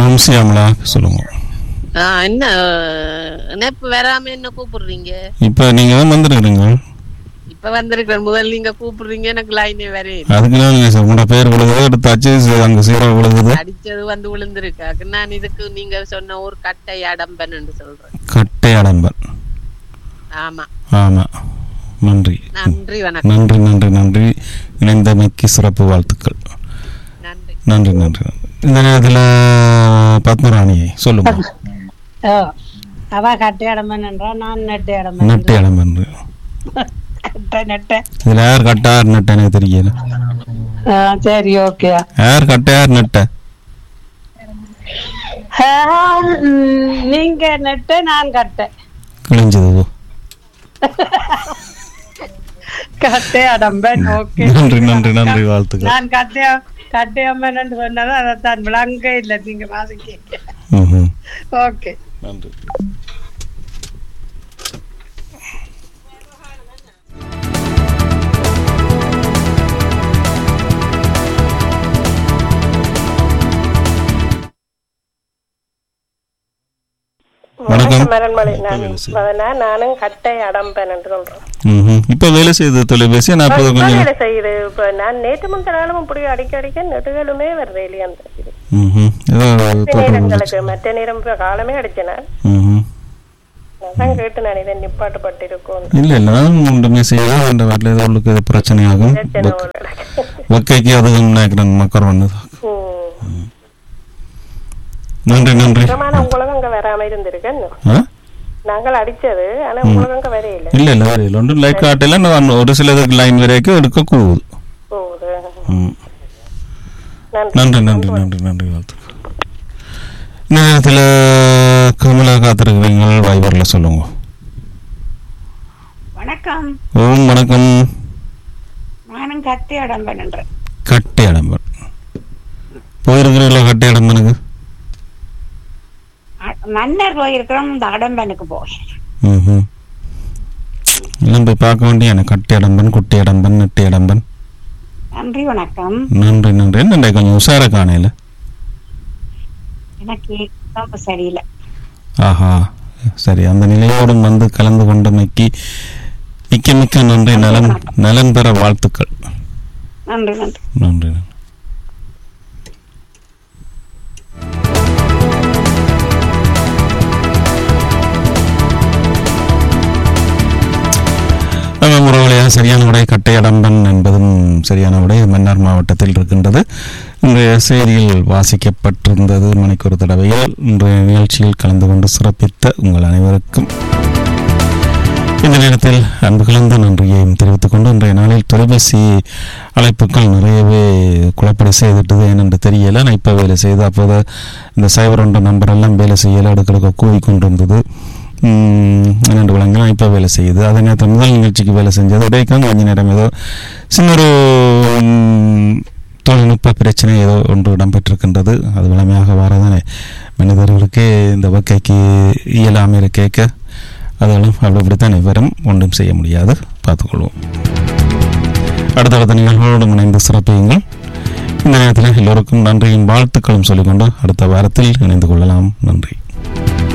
வணக்கம் சியாமலா, சொல்லுங்க. என்ன இணைப்பு வராம என்ன கூப்பிடுறீங்க? இப்ப நீங்க தான் வந்துருக்கீங்க. இப்ப வந்திருக்கிறேன். முதல்ல நீங்க கூப்பிடுறீங்க, எனக்கு லைனே வரேன். அதுக்கு உங்களோட பேர் விழுகுது, எடுத்தாச்சு அங்க சீரா விழுகுது. அடிச்சது வந்து விழுந்திருக்கு. நான் இதுக்கு நீங்க சொன்ன ஒரு கட்டை அடம்பன் என்று சொல்றேன். கட்டை அடம்பன். ஆமா ஆமா. நன்றி நன்றி, வணக்கம். நன்றி நன்றி நன்றி. இணைந்தமைக்கு சிறப்பு வாழ்த்துக்கள். நன்றி நன்றி நன்றி. இந்த நேரத்தில் பத்மராணியை சொல்லுங்க. அவ கட்டை அடம்பன் என்றா, நான் நெட்டை அடம்பன். நெட்டை அடம்பன். இதுல யார் கட்டை யார் நெட்டை எனக்கு தெரியல. சரி, ஓகே. யார் கட்டை யார் நெட்டை? நீங்க நெட்டை, நான் கட்டை. கிழிஞ்சது. கட்டை அடம்பன். ஓகே, நன்றி நன்றி நன்றி, வாழ்த்துக்கள். நான் கட்டையம்மன் என்று சொன்னதும் அதைத்தான் விளங்க இல்லை, நீங்க வாசிக்க. ஓகே, நன்றி. நானும் கட்டை அடம்பன் என்று சொல்றேன். இப்ப வேலை செய்து தொலைபேசி வேலை செய்யுது. இப்ப நான் நேற்று முந்தாலும் இப்படி அடிக்க நெட்டுகளுமே வருது இல்லையா? நேரங்களுக்கு மற்ற நேரம் காலமே அடிச்சேன். கேட்டு நான் இதை நிப்பாட்டுப்பட்டு இருக்கும். இல்ல இல்ல, ஒன்றுமே செய்ய அந்த வீட்டுல ஏதோ உங்களுக்கு பிரச்சனையாகும். ஒக்கைக்கு அதுவும் நினைக்கிறேன் மக்கள் வந்தது. நன்றி நன்றி. உங்களுக்கு அங்க வராம இருந்திருக்கேன். நாங்கள் அடிச்சது, ஆனா உங்களுக்கு அங்க வரையில. இல்ல இல்ல வரையில ஒன்றும் லைக் காட்டல. ஒரு சிலதுக்கு லைன் வரைக்கும் எடுக்க கூவுது. நன்றி நன்றி நன்றி நன்றி, வாழ்த்துக்கள். நேரத்தில் கமலா காத்திருக்கிறீங்க, வைபர்ல சொல்லுங்க. வணக்கம். ஓம் வணக்கம். நானும் கட்டை அடம்பன் என்றேன். கட்டை அடம்பன் போயிருக்கிறீங்களா? கட்டை அடம்பனுக்கு மன்னர் போயிருக்கிறோம், இந்த அடம்பனுக்கு போய் எல்லாம் போய் பார்க்க வேண்டிய கட்டை அடம்பன், குட்டி அடம்பன், நெட்டி அடம்பன். நன்றி, வணக்கம். நன்றி நன்றி. என்ன கொஞ்சம் உஷார காணையில எனக்கு சரியில்லை. ஆஹா, சரி. அந்த நிலையோடும் வந்து கலந்து கொண்டமைக்கு மிக்க மிக்க நன்றி. நலன் பெற வாழ்த்துக்கள். நன்றி நன்றி நன்றி. முறையா சரியான விடை கட்டை அடம்பன் என்பதும் சரியான விடை. மன்னார் மாவட்டத்தில் இருக்கின்றது. இன்றைய செய்தியில் வாசிக்கப்பட்டிருந்தது மணிக்கு ஒரு தடவையில். இன்றைய நிகழ்ச்சியில் கலந்து கொண்டு சிறப்பித்த உங்கள் அனைவருக்கும் இந்த நேரத்தில் அன்பு கலந்த நன்றியையும் தெரிவித்துக் கொண்டு, இன்றைய நாளில் தொலைபேசி அழைப்புகள் நிறையவே குழப்படி செய்துட்டது. ஏனென்று தெரியல. நான் இப்போ வேலை செய்து அப்போது இந்த சைபர் 1 நம்பர் எல்லாம் வேலை செய்யலை, அடுக்களுக்கு கூவிக்கொண்டிருந்தது. 2 விலங்குகள் இப்போ வேலை செய்யுது. அதே நேரத்தில் முதல் நிகழ்ச்சிக்கு வேலை செஞ்சது உடைக்காங்க. கொஞ்ச நேரம் ஏதோ சின்ன ஒரு தொழில்நுட்ப பிரச்சனை ஏதோ ஒன்று இடம்பெற்றிருக்கின்றது. அது வளமையாக வரதானே மனிதர்களுக்கு இந்த வகைக்கு இயலாமல் கேட்க அதெல்லாம் அப்படித்தானே வரும். ஒன்றும் செய்ய முடியாது. பார்த்துக்கொள்வோம். அடுத்தடுத்த நிகழ்வுகளோடு இணைந்து சிறப்பியுங்கள். இந்த நேரத்தில் எல்லோருக்கும் நன்றியின் வாழ்த்துக்களும் சொல்லிக்கொண்டு அடுத்த வாரத்தில் இணைந்து கொள்ளலாம். நன்றி.